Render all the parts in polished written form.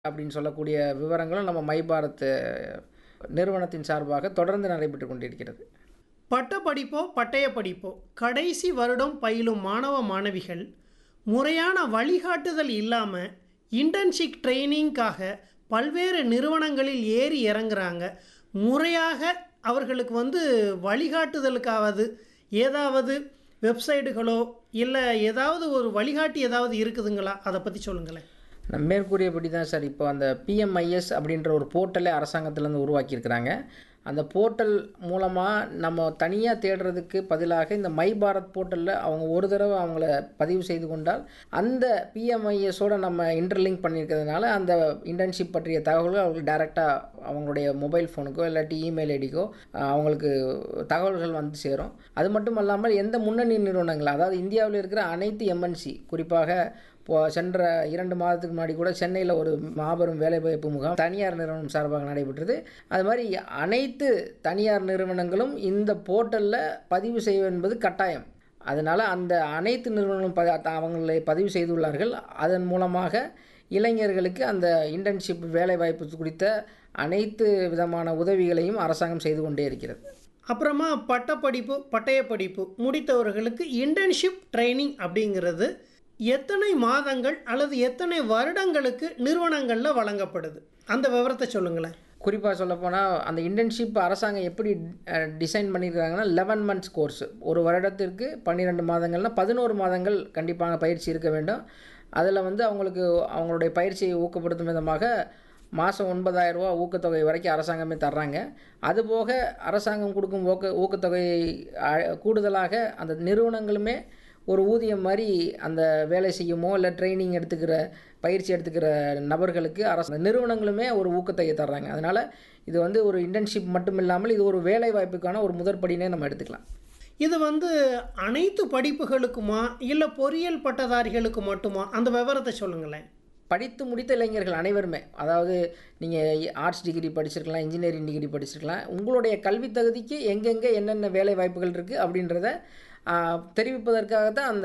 அப்படின்னு சொல்லக்கூடிய விவரங்களும் நம்ம மை பாரத் நிறுவனத்தின் சார்பாக தொடர்ந்து நடைபெற்று கொண்டிருக்கிறது. பட்டப்படிப்போ பட்டய படிப்போ கடைசி வருடம் பயிலும் மாணவ மாணவிகள் முறையான வழிகாட்டுதல் இல்லாமல் இன்டர்ன்ஷிப் ட்ரைனிங்காக பல்வேறு நிறுவனங்களில் ஏறி இறங்குறாங்க. முறையாக அவர்களுக்கு வழிகாட்டுதலுக்காவது ஏதாவது வெப்சைட்டுகளோ இல்லை ஏதாவது ஒரு வழிகாட்டி ஏதாவது இருக்குதுங்களா? அதை பற்றி சொல்லுங்களேன். மேற்கூறியபடி தான் சார், இப்போ அந்த PMIS அப்படின்ற ஒரு போர்ட்டலே அரசாங்கத்திலேருந்து உருவாக்கியிருக்கிறாங்க. அந்த போர்ட்டல் மூலமாக நம்ம தனியாக தேடுறதுக்கு பதிலாக இந்த மை பாரத் போர்ட்டலில் அவங்க ஒரு தடவை அவங்கள பதிவு செய்து கொண்டால் அந்த PMISஓட நம்ம இன்டர்லிங்க் பண்ணியிருக்கிறதுனால அந்த இன்டர்ன்ஷிப் பற்றிய தகவல்கள் அவங்களுக்கு டைரெக்டாக அவங்களுடைய மொபைல் ஃபோனுக்கோ இல்லாட்டி இமெயில் ஐடிக்கோ அவங்களுக்கு தகவல்கள் வந்து சேரும். அது மட்டும் இல்லாமல் எந்த முன்னணி நிறுவனங்கள், அதாவது இந்தியாவில் இருக்கிற அனைத்து MNC, குறிப்பாக சென்ற 2 மாதத்துக்கு முன்னாடி கூட சென்னையில் ஒரு மாபெரும் வேலைவாய்ப்பு முகாம் தனியார் நிறுவனம் சார்பாக நடைபெற்றது. அது மாதிரி அனைத்து தனியார் நிறுவனங்களும் இந்த போர்ட்டலில் பதிவு செய்வது என்பது கட்டாயம். அதனால் அந்த அனைத்து நிறுவனங்களும் அவங்களை பதிவு செய்துள்ளார்கள். அதன் மூலமாக இளைஞர்களுக்கு அந்த இன்டர்ன்ஷிப் வேலைவாய்ப்பு குறித்த அனைத்து விதமான உதவிகளையும் அரசாங்கம் செய்து கொண்டே இருக்கிறது. அப்புறமா பட்டப்படிப்பு பட்டய படிப்பு முடித்தவர்களுக்கு இன்டர்ன்ஷிப் ட்ரைனிங் அப்படிங்கிறது எத்தனை மாதங்கள் அல்லது எத்தனை வருடங்களுக்கு நிறுவனங்களில் வழங்கப்படுது? அந்த விவரத்தை சொல்லுங்களேன். குறிப்பாக சொல்லப்போனால் அந்த இன்டர்ன்ஷிப் அரசாங்கம் எப்படி டிசைன் பண்ணியிருக்காங்கன்னா 11 மந்த்ஸ் கோர்ஸ், ஒரு வருடத்திற்கு 12 மாதங்கள்னால் 11 மாதங்கள் கண்டிப்பாக பயிற்சி இருக்க வேண்டும். அதில் அவங்களுக்கு அவங்களுடைய பயிற்சியை ஊக்கப்படுத்தும் விதமாக மாதம் 9,000 ரூபா ஊக்கத்தொகை வரைக்கும் அரசாங்கமே தர்றாங்க. அதுபோக அரசாங்கம் கொடுக்கும் ஊக்கத்தொகை கூடுதலாக அந்த நிறுவனங்களுமே ஒரு ஊதியம் மாதிரி அந்த வேலை செய்யுமோ இல்லை ட்ரைனிங் எடுத்துக்கிற பயிற்சி எடுத்துக்கிற நபர்களுக்கு நிறுவனங்களுமே ஒரு ஊக்கத்தொகை தர்றாங்க. அதனால் இது ஒரு இன்டர்ன்ஷிப் மட்டும் இல்லாமல் இது ஒரு வேலை வாய்ப்புக்கான ஒரு முதற்படினே நம்ம எடுத்துக்கலாம். இது அனைத்து படிப்புகளுக்குமா இல்லை பொறியியல் பட்டதாரிகளுக்கு மட்டுமா? அந்த விவரத்தை சொல்லுங்களேன். படித்து முடித்த இளைஞர்கள் அனைவருமே, அதாவது நீங்கள் ஆர்ட்ஸ் டிகிரி படிச்சிருக்கலாம், இன்ஜினியரிங் டிகிரி படிச்சிருக்கலாம், உங்களுடைய கல்வி தகுதிக்கு எங்கெங்கே என்னென்ன வேலை வாய்ப்புகள் இருக்குது அப்படின்றத தெரிவிப்பதற்காகத்தான் அந்த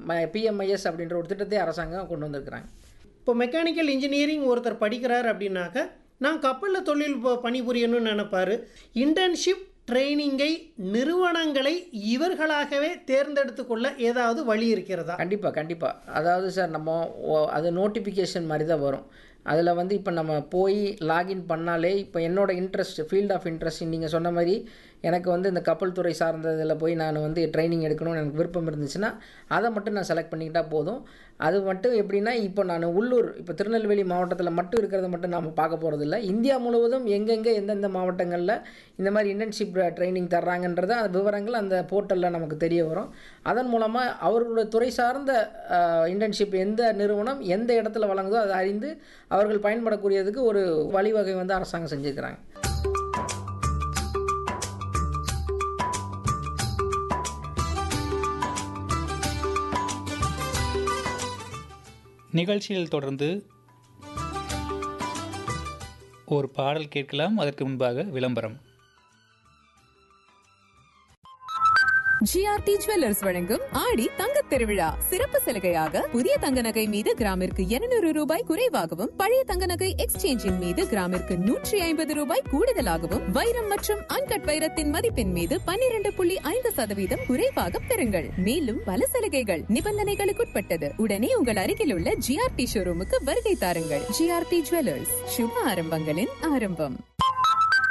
PMIS அப்படின்ற ஒரு திட்டத்தை அரசாங்கம் கொண்டு வந்திருக்கிறாங்க. இப்போ மெக்கானிக்கல் இன்ஜினியரிங் ஒருத்தர் படிக்கிறார் அப்படின்னாக்க நான் கப்பலில் தொழில் பணிபுரியணும்னு நினைப்பார். இன்டர்ன்ஷிப் ட்ரைனிங்கை நிறுவனங்களை இவர்களாகவே தேர்ந்தெடுத்து கொள்ள ஏதாவது வழி இருக்கிறதா? கண்டிப்பாக. அதாவது சார், நம்ம அது நோட்டிஃபிகேஷன் மாதிரி தான் வரும். அதில் இப்போ நம்ம போய் லாகின் பண்ணாலே இப்போ என்னோடய இன்ட்ரெஸ்ட், ஃபீல்ட் ஆஃப் இன்ட்ரெஸ்ட் நீங்கள் சொன்ன மாதிரி எனக்கு இந்த கப்பல் துறை சார்ந்ததில் போய் நான் ட்ரைனிங் எடுக்கணும்னு எனக்கு விருப்பம் இருந்துச்சுன்னா அதை மட்டும் நான் செலக்ட் பண்ணிக்கிட்டால் போதும். அது மட்டும் எப்படின்னா, இப்போ நான் உள்ளூர், இப்போ திருநெல்வேலி மாவட்டத்தில் மட்டும் இருக்கிறத மட்டும் நாம் பார்க்க போகிறதில்ல. இந்தியா முழுவதும் எங்கெங்கே எந்தெந்த மாவட்டங்களில் இந்த மாதிரி இன்டர்ன்ஷிப் ட்ரைனிங் தர்றாங்கன்றத அந்த விவரங்கள் அந்த போர்ட்டலில் நமக்கு தெரிய வரும். அதன் மூலமாக அவர்களுடைய துறை சார்ந்த இன்டர்ன்ஷிப் எந்த நிறுவனம் எந்த இடத்துல வழங்குதோ அதை அறிந்து அவர்கள் பயன்படக்கூடியதுக்கு ஒரு வழிவகை அரசாங்கம் செஞ்சுருக்கிறாங்க. நிகழ்ச்சியில் தொடர்ந்து ஒரு பாடல் கேட்கலாம். அதற்கு முன்பாக விளம்பரம். GRT ஜுவல்லர்ஸ் வழங்கும் ஆடி தங்கத் திருவிழா சிறப்பு சலுகையாக புதிய தங்க நகை மீது கிராமிற்கு 200 ரூபாய் குறைவாகவும், பழைய தங்க நகை எக்ஸ்சேஞ்சின் மீது கிராமிற்கு 150 ரூபாய் கூடுதலாகவும், வைரம் மற்றும் அன்கட் வைரத்தின் மதிப்பின் மீது 12.5% குறைவாக பெறுங்கள். மேலும் பல சலுகைகள் நிபந்தனைகளுக்குட்பட்டது. உடனே உங்கள் அருகில் உள்ள GRT ஷோரூமுக்கு வருகை தாருங்கள். GRT ஜுவல்லர்ஸ், சுப ஆரம்பங்களின் ஆரம்பம்.